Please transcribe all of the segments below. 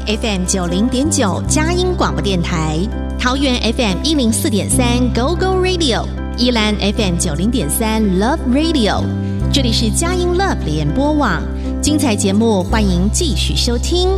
FM 90.9佳音广播电台，桃园 FM 104.3 Go Go Radio， 宜兰 FM 90.3 Love Radio。这里是佳音 Love 联播网，精彩节目欢迎继续收听。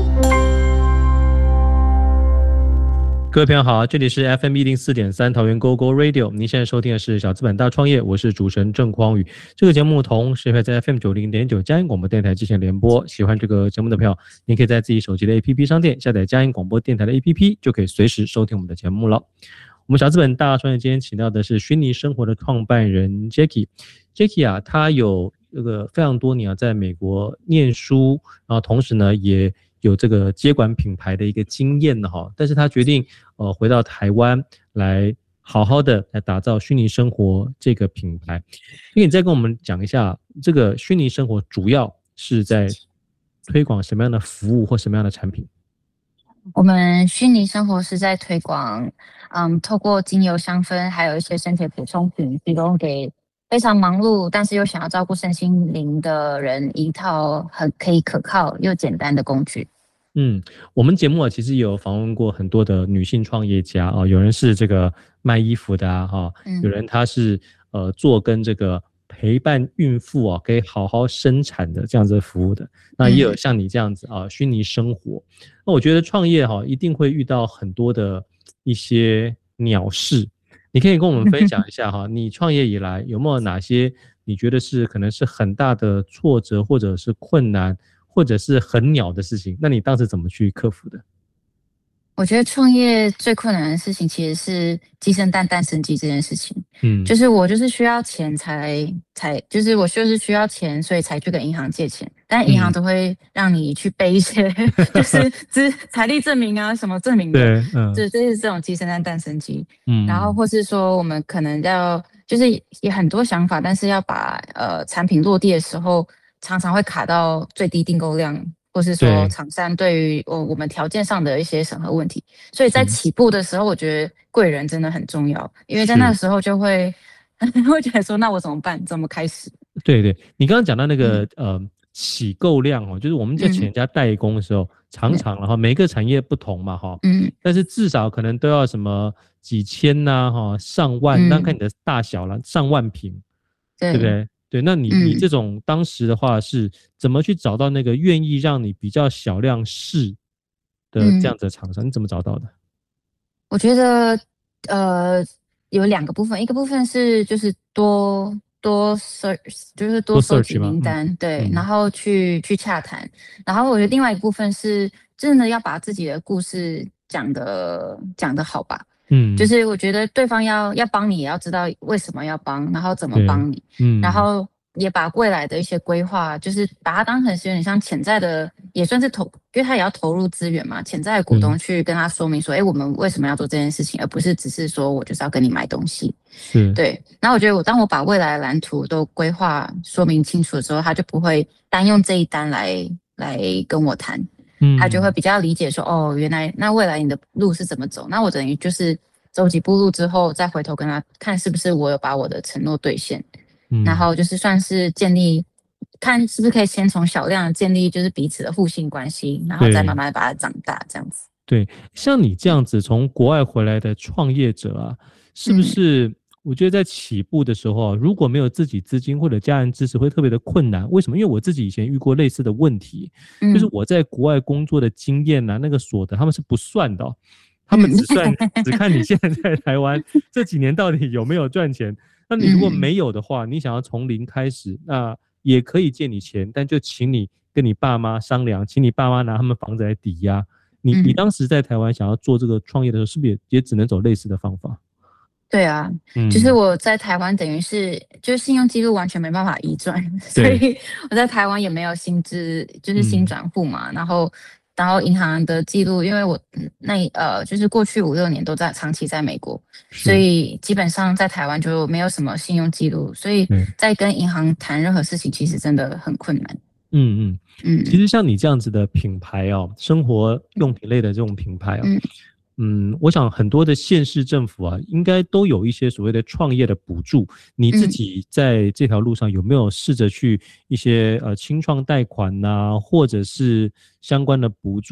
各位朋友好，这里是 FM 104.3桃园 Go Go Radio， 您现在收听的是小资本大创业，我是主持人郑匡宇。这个节目同时会在 FM 90.9佳音广播电台进行联播。喜欢这个节目的朋友，您可以在自己手机的 APP 商店下载佳音广播电台的 APP， 就可以随时收听我们的节目了。我们小资本大创业今天请到的是虚拟生活的创办人 Jacky。Jacky 啊，他有这个非常多年在美国念书，然后同时呢也有这个接管品牌的一个经验的哈，但是他决定回到台湾来好好的来打造虚拟生活这个品牌。因为你再跟我们讲一下，这个虚拟生活主要是在推广什么样的服务或什么样的产品？ 我们虚拟生活是在推广，透过精油香氛，还有一些身体补充品，提供给非常忙碌但是又想要照顾身心灵的人一套很可以可靠又简单的工具。 我们节目其实有访问过很多的女性创业家有人是这个卖衣服的有人他是做跟这个陪伴孕妇可以好好生产的这样子的服务的，那也有像你这样子虚拟生活。那我觉得创业一定会遇到很多的一些鸟事，你可以跟我们分享一下你创业以来有没有哪些你觉得是可能是很大的挫折或者是困难或者是很鸟的事情，那你当时怎么去克服的？ 我觉得创业最困难的事情其实是鸡生蛋蛋生鸡这件事情。就是我就是需要钱就是我就是需要钱，所以才去跟银行借钱，但银行都会让你去背一些就是财力证明啊什么证明的。对，就是这种鸡生蛋蛋生鸡。然后或是说我们可能要就是也很多想法，但是要把产品落地的时候常常会卡到最低订购量，或是说厂商对于我们条件上的一些审核问题，所以在起步的时候我觉得贵人真的很重要，因为在那个时候就会觉得说那我怎么办，怎么开始。对， 你刚刚讲到那个起购量就是我们在请人家代工的时候常常每个产业不同嘛但是至少可能都要什么几千上万，那看你的大小啦，上万瓶，对不对？对，那你这种当时的话是怎么去找到那个愿意让你比较小量试的这样子的厂商？你怎么找到的？ 我觉得有两个部分，一个部分是就是多 search， 就是多收集名单，对，然后去洽谈，然后我觉得另外一个部分是真的要把自己的故事讲得好吧。就是我觉得对方要帮你，也要知道为什么要帮，然后怎么帮你，然后也把未来的一些规划，就是把它当成是有点像潜在的，也算是因为他也要投入资源嘛，潜在的股东去跟他说明说，我们为什么要做这件事情，而不是只是说我就是要跟你买东西。对。然后我觉得当我把未来的蓝图都规划说明清楚的时候，他就不会单用这一单来跟我谈。他就会比较理解说原来那未来你的路是怎么走，那我等于就是走几步路之后再回头跟他看是不是我有把我的承诺兑现。然后就是算是建立，看是不是可以先从小量建立就是彼此的互信关系，然后再慢慢把它长大这样子。 对，像你这样子从国外回来的创业者是不是我觉得在起步的时候如果没有自己资金或者家人支持会特别的困难？为什么？因为我自己以前遇过类似的问题，就是我在国外工作的经验那个所得他们是不算的他们只看你现在在台湾这几年到底有没有赚钱。那你如果没有的话，你想要从零开始，那也可以借你钱，但就请你跟你爸妈商量，请你爸妈拿他们房子来抵押。你当时在台湾想要做这个创业的时候，是不是也只能走类似的方法？ 对啊，就是我在台湾等于是就是信用记录完全没办法移转，所以我在台湾也没有薪资，就是薪转户嘛，然后银行的记录，因为我就是过去5-6年都长期在美国，所以基本上在台湾就没有什么信用记录，所以在跟银行谈任何事情其实真的很困难。 其实像你这样子的品牌生活用品类的这种品牌我想很多的县市政府应该都有一些所谓的创业的补助。你自己在这条路上有没有试着去一些青创贷款或者是相关的补助，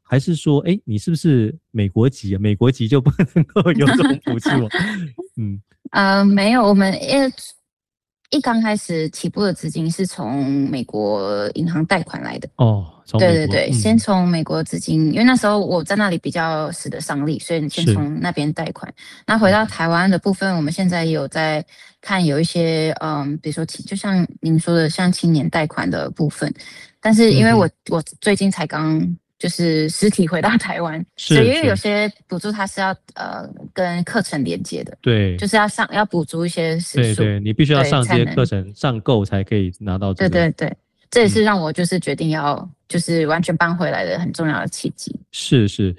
还是说你是不是美国籍啊？美国籍就不能够有这种补助？ 没有，我们一刚开始起步的资金是从美国银行贷款来的。 从美国， 对，先从美国资金，因为那时候我在那里比较使得上力，所以先从那边贷款。那回到台湾的部分，我们现在也有在看有一些比如说就像您说的像青年贷款的部分，但是因为我最近才刚就是实体回到台湾，所以因为有些补助它是要跟课程连接的， 对， 就是要补足一些时数， 对，你必须要上这些课程上够才可以拿到这个。 对，这也是让我就是决定要就是完全搬回来的很重要的契机。 是，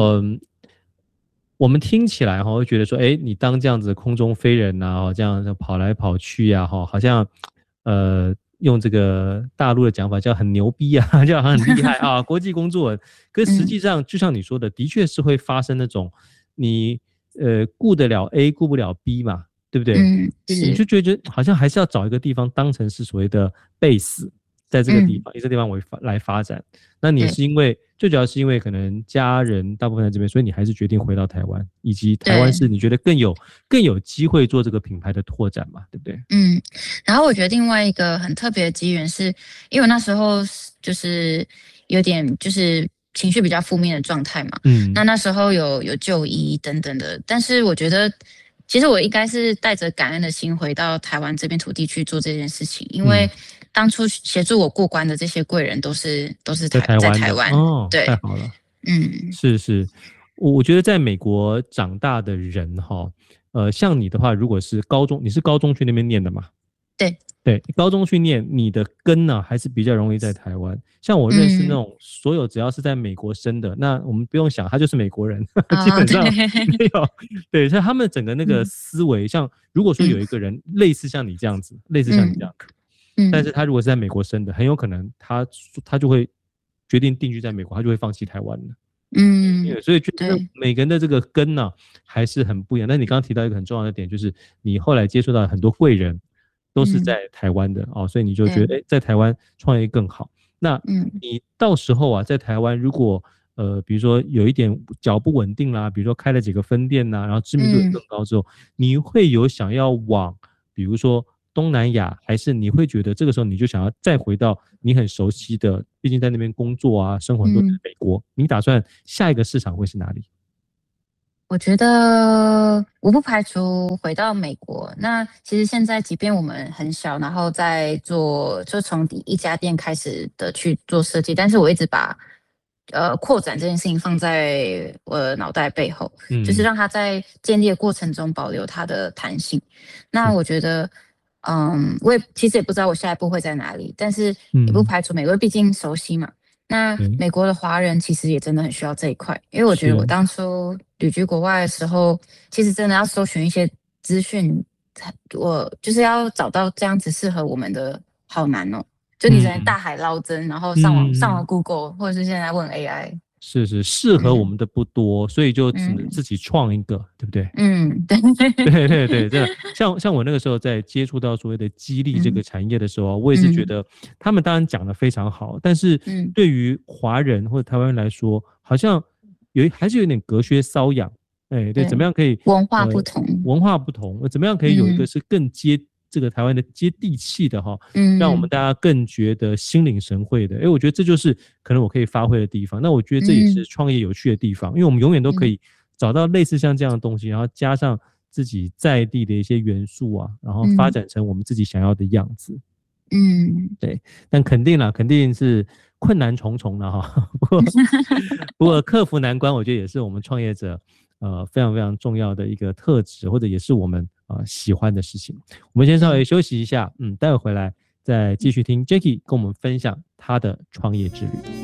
我们听起来会觉得说，你当这样子空中飞人啊，这样跑来跑去啊，好像用这个大陆的讲法叫很牛逼啊，叫很厉害啊，国际工作。可是实际上，就像你说的，的确是会发生那种你顾得了 A 顾不了 B 嘛，对不对？你就觉得好像还是要找一个地方当成是所谓的 base， 在这个地方以这个地方来发展。那你是因为最主要是因为可能家人大部分在这边，所以你还是决定回到台湾，以及台湾是你觉得更有机会做这个品牌的拓展嘛，对不对？ 然后我觉得另外一个很特别的机缘是，因为我那时候就是有点就是情绪比较负面的状态嘛，那时候有就医等等的，但是我觉得其实我应该是带着感恩的心回到台湾这片土地去做这件事情，因为当初协助我过关的这些贵人都是在台湾对， 太好了。是，我觉得在美国长大的人像你的话，如果是你是高中去那边念的嘛？对，高中去念，你的根呢还是比较容易在台湾。像我认识那种所有只要是在美国生的，那我们不用想，他就是美国人，基本上没有。对，所以他们整个那个思维，像如果说有一个人类似像你这样子，但是他如果是在美国生的，很有可能他就会决定定居在美国，他就会放弃台湾了。所以觉得每个人的这个根呢还是很不一样。但你刚刚提到一个很重要的点，就是你后来接触到很多贵人都是在台湾的所以你就觉得在台湾创业更好。那你到时候啊，在台湾如果比如说有一点脚不稳定啦，比如说开了几个分店啦，然后知名度更高之后，你会有想要往比如说东南亚，还是你会觉得这个时候你就想要再回到你很熟悉的，毕竟在那边工作啊，生活很多在美国，你打算下一个市场会是哪里？ 我觉得我不排除回到美国。那其实现在即便我们很小，然后在做，就从一家店开始的去做设计，但是我一直把扩展这件事情放在我的脑袋背后，就是让它在建立的过程中保留它的弹性。那我觉得我其实也不知道我下一步会在哪里，但是也不排除美国，毕竟熟悉嘛。那美国的华人其实也真的很需要这一块，因为我觉得我当初旅居国外的时候，其实真的要搜寻一些资讯，我就是要找到这样子适合我们的，好难哦。就你在大海捞针，然后上网 Google， 或者是现在问 AI。 是适合我们的不多，所以就只能自己创一个，对不对？对，真的，像我那个时候在接触到所谓的激励这个产业的时候，我也是觉得他们当然讲得非常好，但是对于华人或者台湾人来说，好像还是有点隔靴搔痒。对，怎么样可以文化不同， 怎么样可以有一个是更这个台湾的接地气的让我们大家更觉得心领神会的。我觉得这就是可能我可以发挥的地方。那我觉得这也是创业有趣的地方，因为我们永远都可以找到类似像这样的东西，然后加上自己在地的一些元素啊，然后发展成我们自己想要的样子。对，但肯定是困难重重的不过克服难关，我觉得也是我们创业者非常非常重要的一个特质，或者也是我们喜欢的事情。我们先稍微休息一下，待会回来再继续听 Jackie 跟我们分享她的创业之旅。